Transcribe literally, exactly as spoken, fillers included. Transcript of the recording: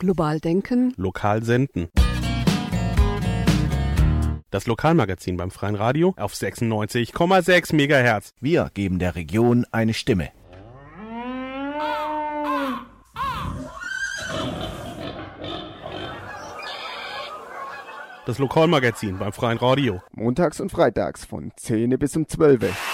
Global denken. Lokal senden. Das Lokalmagazin beim Freien Radio auf sechsundneunzig Komma sechs Megahertz. Wir geben der Region eine Stimme. Das Lokalmagazin beim Freien Radio. Montags und freitags von zehn bis um zwölf.